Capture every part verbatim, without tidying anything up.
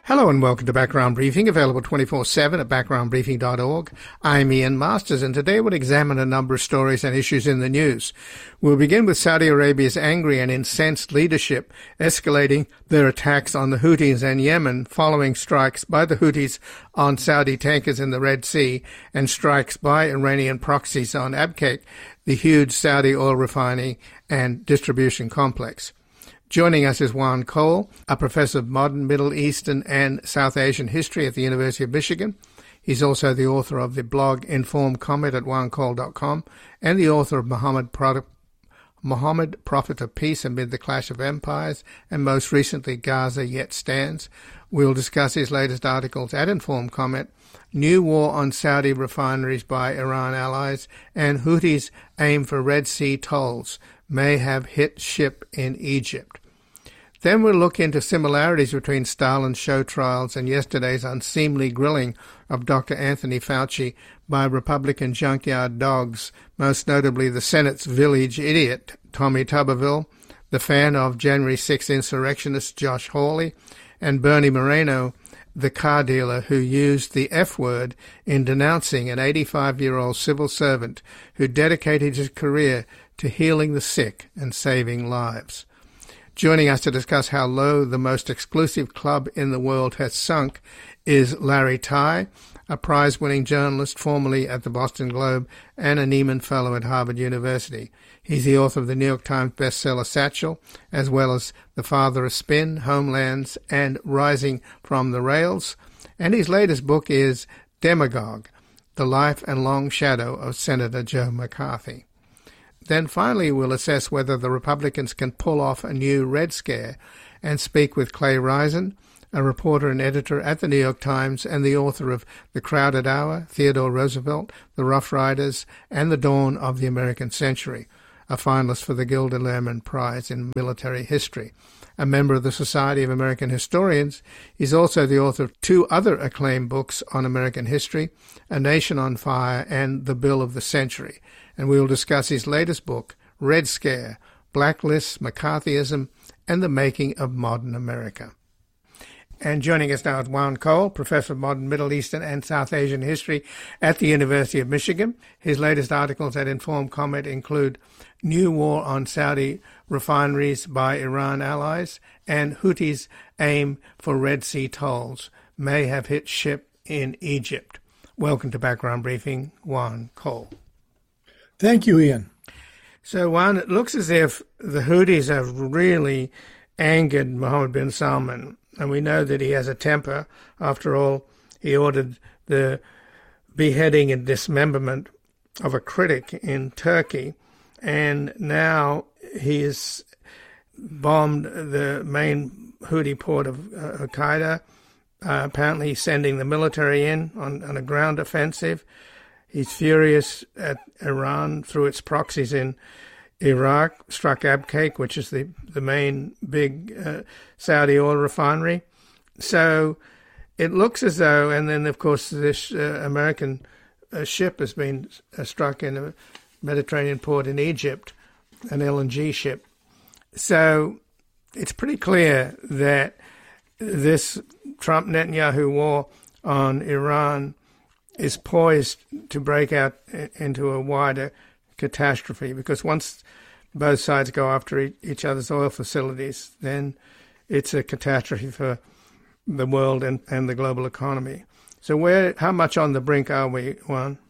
Hello and welcome to Background Briefing, available twenty-four seven at background briefing dot org. I'm Ian Masters, and today we'll examine a number of stories and issues in the news. We'll begin with Saudi Arabia's angry and incensed leadership escalating their attacks on the Houthis in Yemen following strikes by the Houthis on Saudi tankers in the Red Sea and strikes by Iranian proxies on Abqaiq, the huge Saudi oil refining and distribution complex. Joining us is Juan Cole, a professor of modern Middle Eastern and South Asian history at the University of Michigan. He's also the author of the blog Informed Comment at juan cole dot com and the author of Muhammad, Pro- Muhammad, Prophet of Peace Amid the Clash of Empires, and most recently Gaza Yet Stands. We'll discuss his latest articles at Informed Comment, New War on Saudi Refineries by Iran Allies, and Houthis Aim for Red Sea Tolls, May Have Hit Ship in Egypt. Then we'll look into similarities between Stalin's show trials and yesterday's unseemly grilling of Doctor Anthony Fauci by Republican junkyard dogs, most notably the Senate's village idiot, Tommy Tuberville, the fan of January sixth insurrectionist Josh Hawley, and Bernie Moreno, the car dealer who used the F word in denouncing an eighty-five-year-old civil servant who dedicated his career to healing the sick and saving lives. Joining us to discuss how low the most exclusive club in the world has sunk is Larry Tye, a prize-winning journalist formerly at the Boston Globe and a Nieman Fellow at Harvard University. He's the author of the New York Times bestseller Satchel, as well as The Father of Spin, Homelands, and Rising from the Rails. And his latest book is Demagogue, The Life and Long Shadow of Senator Joe McCarthy. Then finally we'll assess whether the Republicans can pull off a new Red Scare and speak with Clay Risen, a reporter and editor at the New York Times and the author of The Crowded Hour, Theodore Roosevelt, The Rough Riders, and The Dawn of the American Century, a finalist for the Gilder Lehrman Prize in Military History. A member of the Society of American Historians, he's also the author of two other acclaimed books on American history, A Nation on Fire and The Bill of the Century. And we will discuss his latest book, Red Scare, Blacklists, McCarthyism, and the Making of Modern America. And joining us now is Juan Cole, professor of modern Middle Eastern and South Asian history at the University of Michigan. His latest articles at Informed Comment include New War on Saudi Refineries by Iran Allies and Houthis Aim for Red Sea Tolls, May Have Hit Ship in Egypt. Welcome to Background Briefing, Juan Cole. Thank you, Ian. So, Juan, it looks as if the Houthis have really angered Mohammed bin Salman, and we know that he has a temper. After all, he ordered the beheading and dismemberment of a critic in Turkey, and now he has bombed the main Houthi port of uh, Al-Qaeda, uh, apparently sending the military in on, on a ground offensive. He's furious at Iran through its proxies in Iraq, struck Abqaiq, which is the, the main big uh, Saudi oil refinery. So it looks as though, and then, of course, this uh, American uh, ship has been uh, struck in a Mediterranean port in Egypt, an L N G ship. So it's pretty clear that this Trump-Netanyahu war on Iran is poised to break out into a wider catastrophe, because once both sides go after each other's oil facilities, then it's a catastrophe for the world and, and the global economy. So where, how much on the brink are we, Juan?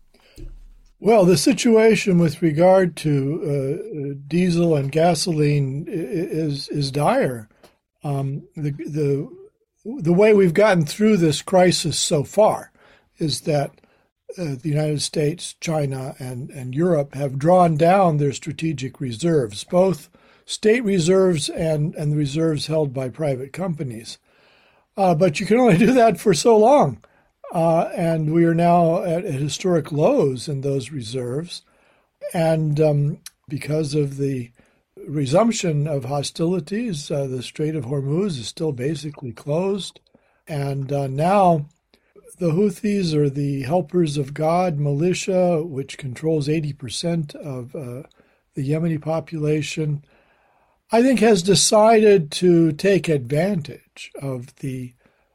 Well, the situation with regard to uh, diesel and gasoline is is dire. Um, the the the way we've gotten through this crisis so far is that uh, the United States, China, and, and Europe have drawn down their strategic reserves, both state reserves and, and the reserves held by private companies. Uh, but you can only do that for so long. Uh, and we are now at, at historic lows in those reserves. And um, because of the resumption of hostilities, uh, the Strait of Hormuz is still basically closed. And uh, now the Houthis, or the Helpers of God militia, which controls eighty percent of uh, the Yemeni population, I think has decided to take advantage of the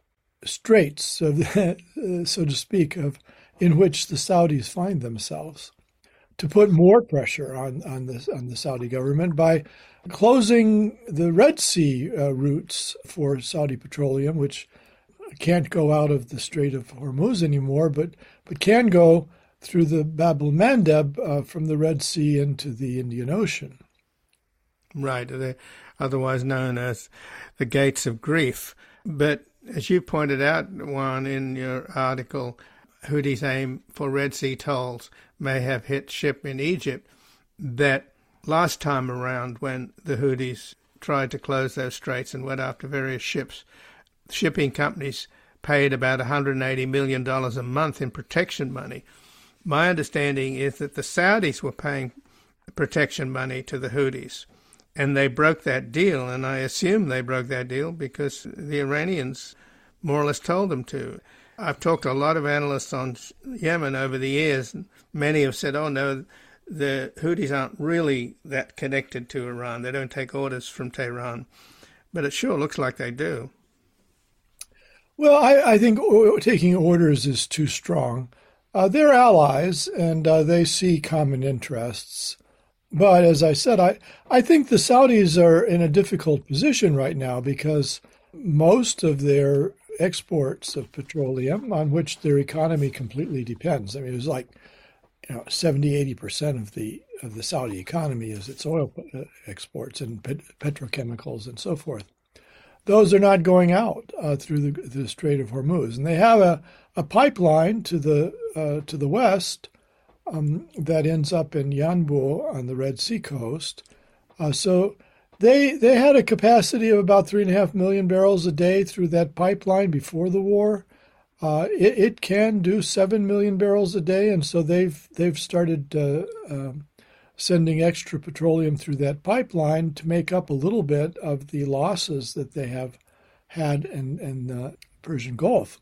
straits, of the, so to speak, of in which the Saudis find themselves, to put more pressure on, on, the, on the Saudi government by closing the Red Sea uh, routes for Saudi petroleum, which can't go out of the Strait of Hormuz anymore, but, but can go through the Bab el-Mandeb uh, from the Red Sea into the Indian Ocean. Right, they're otherwise known as the Gates of Grief. But as you pointed out, Juan, in your article, Houthis' aim for Red Sea tolls may have hit ship in Egypt. That last time around when the Houthis tried to close those straits and went after various ships, shipping companies paid about one hundred eighty million dollars a month in protection money. My understanding is that the Saudis were paying protection money to the Houthis, and they broke that deal, and I assume they broke that deal because the Iranians more or less told them to. I've talked to a lot of analysts on Yemen over the years, and many have said, oh no, the Houthis aren't really that connected to Iran. They don't take orders from Tehran. But it sure looks like they do. Well, I, I think taking orders is too strong. Uh, they're allies, and uh, they see common interests. But as I said, I, I think the Saudis are in a difficult position right now because most of their exports of petroleum, on which their economy completely depends. I mean, it was like, you know, seventy, eighty percent of the of the Saudi economy is its oil exports and pet- petrochemicals and so forth. Those are not going out uh, through the, the Strait of Hormuz, and they have a, a pipeline to the uh, to the west um, that ends up in Yanbu on the Red Sea coast. Uh, so they they had a capacity of about three and a half million barrels a day through that pipeline before the war. Uh, it, it can do seven million barrels a day, and so they've they've started uh, uh, sending extra petroleum through that pipeline to make up a little bit of the losses that they have had in, in the Persian Gulf.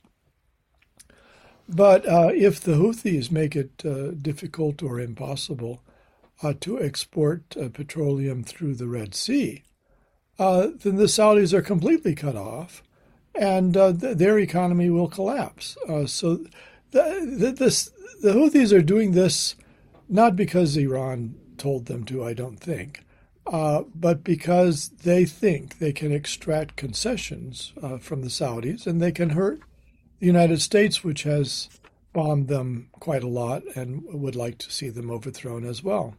But uh, if the Houthis make it uh, difficult or impossible uh, to export uh, petroleum through the Red Sea, uh, then the Saudis are completely cut off, and uh, th- their economy will collapse. Uh, so the, the, this, the Houthis are doing this not because Iran told them to, I don't think, uh, but because they think they can extract concessions uh, from the Saudis, and they can hurt the United States, which has bombed them quite a lot and would like to see them overthrown as well.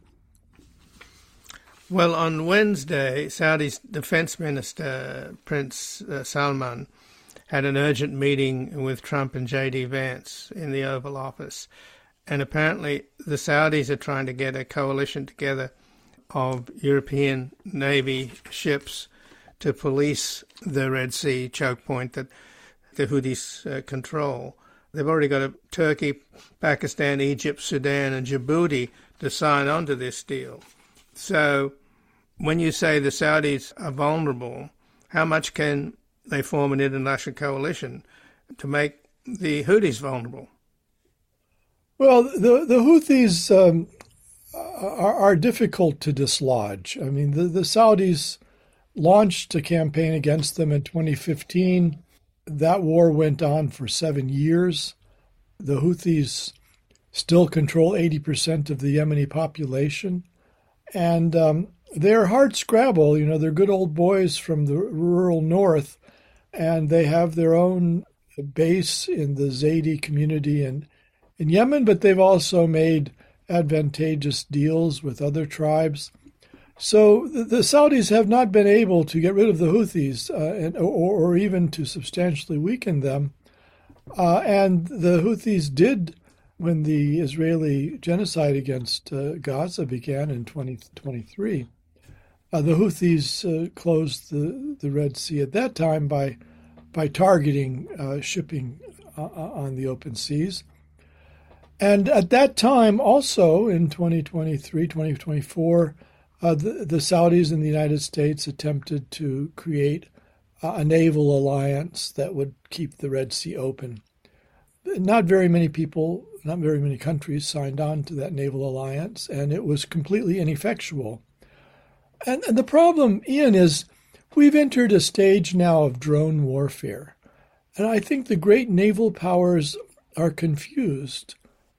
Well, on Wednesday, Saudi's defense minister, Prince uh, Salman, had an urgent meeting with Trump and J D Vance in the Oval Office. And apparently the Saudis are trying to get a coalition together of European Navy ships to police the Red Sea choke point that the Houthis uh, control. They've already got a Turkey, Pakistan, Egypt, Sudan, and Djibouti to sign on to this deal. So when you say the Saudis are vulnerable, how much can they form an international coalition to make the Houthis vulnerable? Well, the the Houthis um, are, are difficult to dislodge. I mean, the, the Saudis launched a campaign against them in twenty fifteen. That war went on for seven years. The Houthis still control eighty percent of the Yemeni population. And um, they're hard scrabble. You know, they're good old boys from the rural north, and they have their own base in the Zaidi community in, in Yemen, but they've also made advantageous deals with other tribes. So the, the Saudis have not been able to get rid of the Houthis uh, and, or, or even to substantially weaken them. Uh, and the Houthis did, when the Israeli genocide against uh, Gaza began in twenty twenty-three, uh, the Houthis uh, closed the, the Red Sea at that time by by targeting uh, shipping uh, on the open seas. And at that time, also in twenty twenty-three, twenty twenty-four, uh, the, the Saudis and the United States attempted to create a naval alliance that would keep the Red Sea open. Not very many people, not very many countries signed on to that naval alliance, and it was completely ineffectual. And, and the problem, Ian, is we've entered a stage now of drone warfare. And I think the great naval powers are confused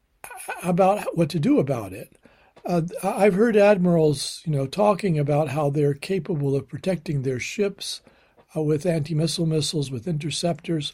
about what to do about it. Uh, I've heard admirals, you know, talking about how they're capable of protecting their ships uh, with anti-missile missiles, with interceptors.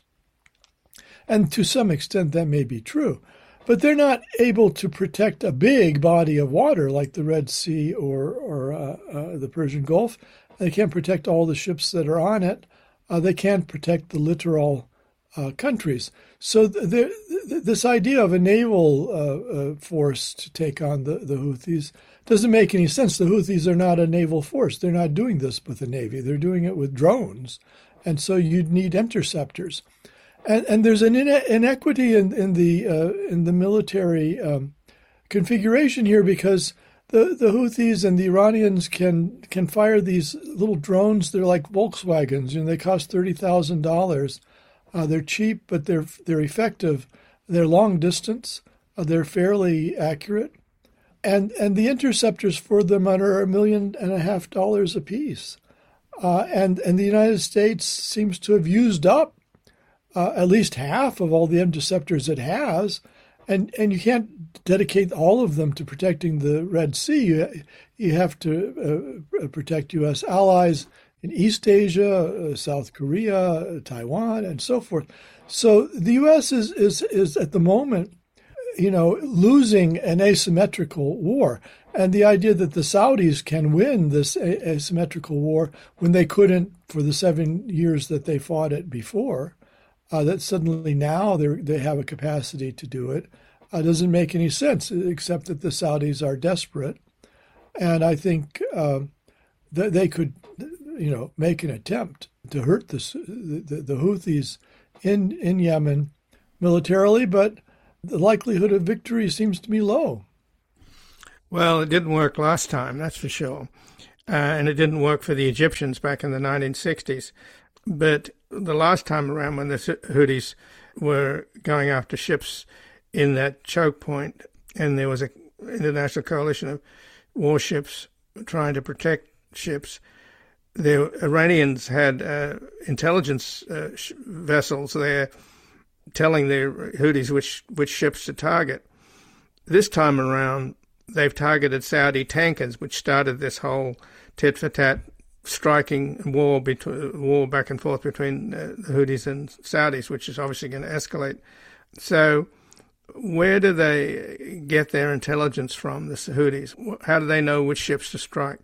And to some extent, that may be true. But they're not able to protect a big body of water like the Red Sea or, or uh, uh, the Persian Gulf. They can't protect all the ships that are on it. Uh, they can't protect the littoral uh, countries. So th- th- this idea of a naval uh, uh, force to take on the, the Houthis doesn't make any sense. The Houthis are not a naval force. They're not doing this with a navy. They're doing it with drones. And so you'd need interceptors. And, and there's an ine- inequity in, in the uh, in the military um, configuration here, because the, the Houthis and the Iranians can can fire these little drones. They're like Volkswagens. You know, they cost thirty thousand dollars. Uh, they're cheap, but they're they're effective. They're long distance. Uh, they're fairly accurate, and and the interceptors for them are a million and a half dollars a piece. Uh, and and the United States seems to have used up uh, at least half of all the interceptors it has, and and you can't dedicate all of them to protecting the Red Sea. You you have to uh, protect U S allies in East Asia, uh, South Korea, uh, Taiwan, and so forth. So the U S is, is is at the moment, you know, losing an asymmetrical war. And the idea that the Saudis can win this a- asymmetrical war when they couldn't for the seven years that they fought it before, uh, that suddenly now they they have a capacity to do it, uh, doesn't make any sense, except that the Saudis are desperate. And I think uh, that they could, you know, make an attempt to hurt the, the, the Houthis in, in Yemen militarily, but the likelihood of victory seems to be low. Well, it didn't work last time, that's for sure. Uh, and it didn't work for the Egyptians back in the nineteen sixties. But the last time around when the Houthis were going after ships in that choke point, and there was an international coalition of warships trying to protect ships, the Iranians had uh, intelligence uh, sh- vessels there telling the Houthis which, which ships to target. This time around, they've targeted Saudi tankers, which started this whole tit-for-tat striking war between war back and forth between uh, the Houthis and Saudis, which is obviously going to escalate. So where do they get their intelligence from, the Houthis? How do they know which ships to strike?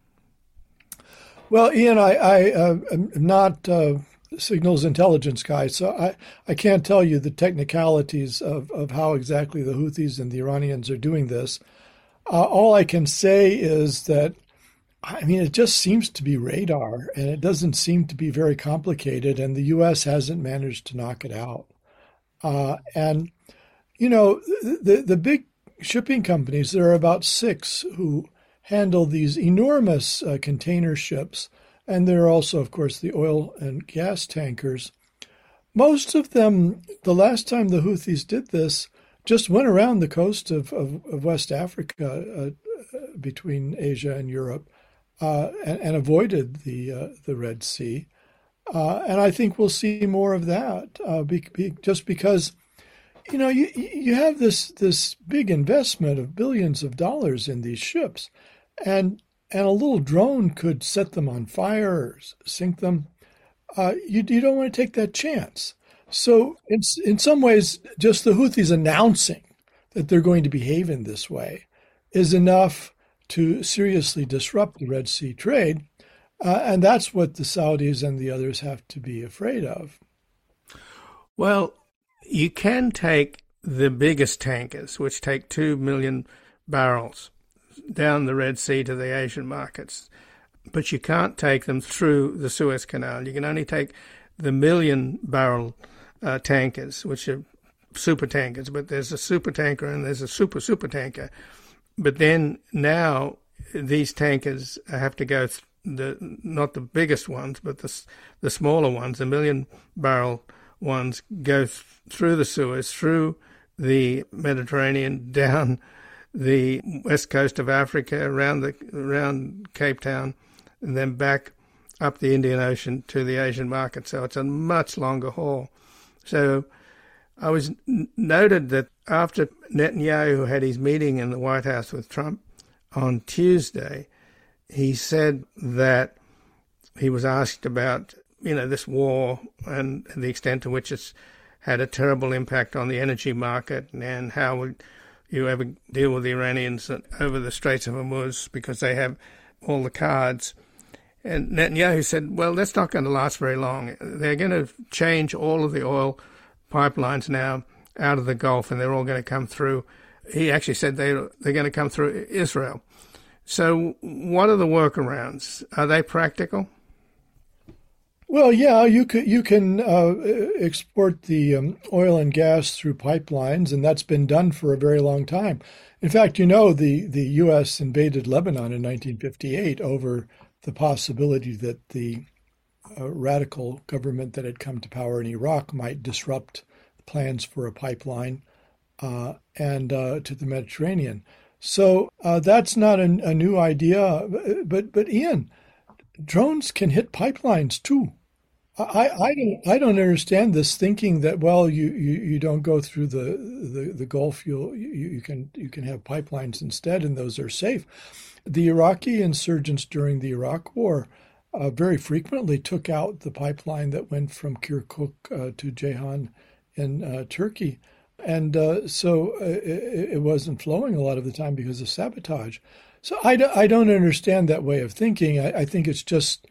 Well, Ian, I, I uh, am not uh, signals intelligence guy, so I, I can't tell you the technicalities of, of how exactly the Houthis and the Iranians are doing this. Uh, all I can say is that, I mean, it just seems to be radar, and it doesn't seem to be very complicated, and the U S hasn't managed to knock it out. Uh, and, you know, the, the big shipping companies, there are about six who handle these enormous uh, container ships, and there are also, of course, the oil and gas tankers. Most of them, the last time the Houthis did this, just went around the coast of, of, of West Africa uh, between Asia and Europe uh, and, and avoided the uh, the Red Sea. Uh, and I think we'll see more of that uh, be, be, just because, you know, you you have this this big investment of billions of dollars in these ships, and and a little drone could set them on fire or sink them. Uh, you you don't want to take that chance. So in in some ways, just the Houthis announcing that they're going to behave in this way is enough to seriously disrupt the Red Sea trade, uh, and that's what the Saudis and the others have to be afraid of. Well, you can take the biggest tankers, which take two million barrels, down the Red Sea to the Asian markets, but you can't take them through the Suez Canal. You can only take the million barrel uh, tankers, which are super tankers, but there's a super tanker and there's a super super tanker. But then now these tankers have to go th- the not the biggest ones, but the the smaller ones, the million barrel ones, go th- through the Suez, through the Mediterranean, down the west coast of Africa, around the around Cape Town, and then back up the Indian Ocean to the Asian market. So it's a much longer haul. So I was n- noted that after Netanyahu had his meeting in the White House with Trump on Tuesday, he said that he was asked about, you know, this war and the extent to which it's had a terrible impact on the energy market, and how would you ever deal with the Iranians over the Straits of Hormuz because they have all the cards. And Netanyahu said, well, that's not going to last very long. They're going to change all of the oil pipelines now out of the Gulf, and they're all going to come through. He actually said they, they're going to come through Israel. So what are the workarounds? Are they practical? Well, yeah, you can, you can uh, export the um, oil and gas through pipelines, and that's been done for a very long time. In fact, you know, the, the U S invaded Lebanon in nineteen fifty-eight over the possibility that the uh, radical government that had come to power in Iraq might disrupt plans for a pipeline uh, and uh, to the Mediterranean. So uh, that's not a, a new idea. But, but Ian, drones can hit pipelines too. I, I don't I don't understand this thinking that, well, you, you, you don't go through the, the, the Gulf, you'll, you you can you can have pipelines instead, and those are safe. The Iraqi insurgents during the Iraq War uh, very frequently took out the pipeline that went from Kirkuk uh, to Ceyhan in uh, Turkey, and uh, so uh, it, it wasn't flowing a lot of the time because of sabotage. So I, do, I don't understand that way of thinking. I, I think it's just,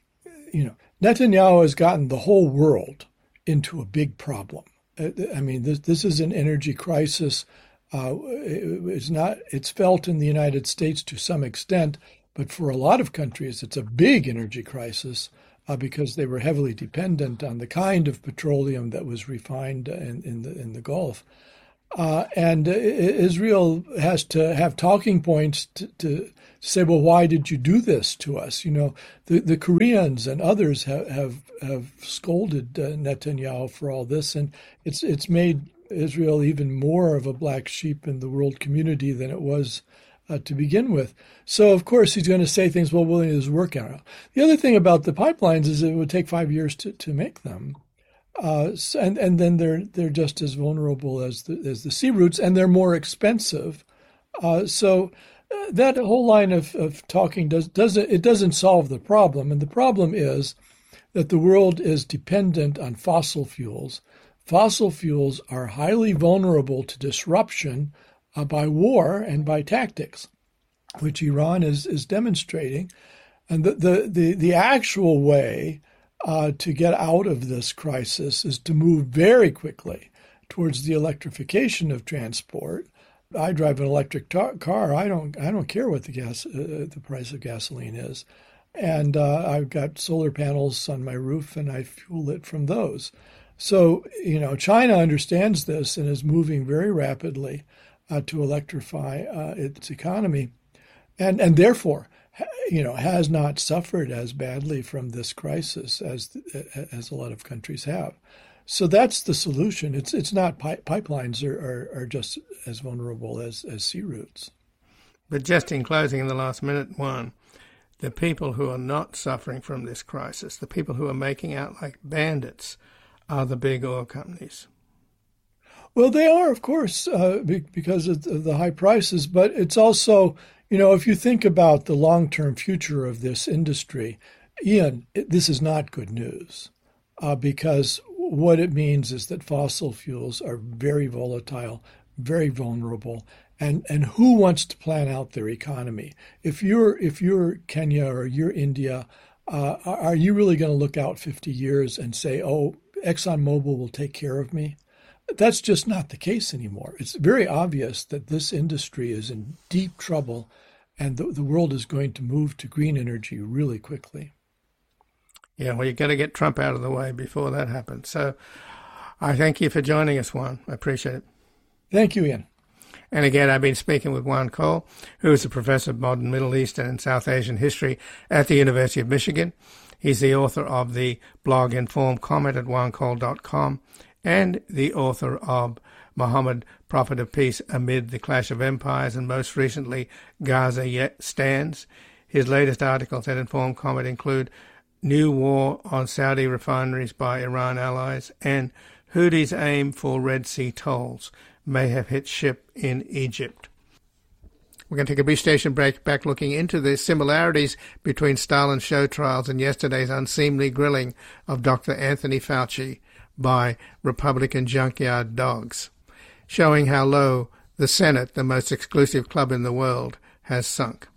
you know, Netanyahu has gotten the whole world into a big problem. I mean, this this is an energy crisis. Uh, it, it's not. It's felt in the United States to some extent, but for a lot of countries, it's a big energy crisis uh, because they were heavily dependent on the kind of petroleum that was refined in, in the in the Gulf. Uh, and uh, Israel has to have talking points to, to say, well, why did you do this to us? You know, the, the Koreans and others have have, have scolded uh, Netanyahu for all this, and it's it's made Israel even more of a black sheep in the world community than it was uh, to begin with. So, of course, he's going to say things, well, willing to work out. The other thing about the pipelines is it would take five years to, to make them. Uh, and and then they're they're just as vulnerable as the as the sea routes, and they're more expensive. Uh, so uh, that whole line of, of talking does doesn't it doesn't solve the problem, and the problem is that the world is dependent on fossil fuels. Fossil fuels are highly vulnerable to disruption uh, by war and by tactics, which Iran is is demonstrating, and the the the, the actual way Uh, to get out of this crisis is to move very quickly towards the electrification of transport. I drive an electric tar- car. I don't. I don't care what the gas, uh, the price of gasoline is, and uh, I've got solar panels on my roof, and I fuel it from those. So you know, China understands this and is moving very rapidly uh, to electrify uh, its economy, and and therefore, you know, has not suffered as badly from this crisis as as a lot of countries have. So that's the solution. It's it's not pi- pipelines are, are, are just as vulnerable as, as sea routes. But just in closing, in the last minute, one, the people who are not suffering from this crisis, the people who are making out like bandits, are the big oil companies. Well, they are, of course, uh, because of the high prices, but it's also, you know, if you think about the long-term future of this industry, Ian, it, this is not good news uh, because what it means is that fossil fuels are very volatile, very vulnerable, and, and who wants to plan out their economy? If you're if you're Kenya or you're India, uh, are you really going to look out fifty years and say, oh, ExxonMobil will take care of me? That's just not the case anymore. It's very obvious that this industry is in deep trouble, and the, the world is going to move to green energy really quickly. Yeah, well, you've got to get Trump out of the way before that happens. So I thank you for joining us, Juan. I appreciate it. Thank you, Ian. And again, I've been speaking with Juan Cole, who is a professor of modern Middle Eastern and South Asian history at the University of Michigan. He's the author of the blog Informed Comment at juan cole dot com and the author of Muhammad, Prophet of Peace Amid the Clash of Empires, and most recently, Gaza Yet Stands. His latest articles at Informed Comment include new war on Saudi refineries by Iran allies, and Houthis' aim for Red Sea tolls may have hit ship in Egypt. We're going to take a brief station break, back looking into the similarities between Stalin's show trials and yesterday's unseemly grilling of Doctor Anthony Fauci by Republican junkyard dogs, showing how low the Senate, the most exclusive club in the world, has sunk.